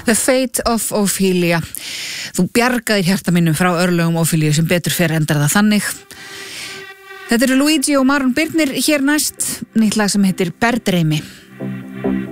The Fate of Ophelia. Þú bjargaðir hjarta mínum frá örlögum Ophelia sem betur fer endar það þannig. Þetta eru Luigi og Maron Birnir hér næst, nýtt lag sem heitir Berdreimi.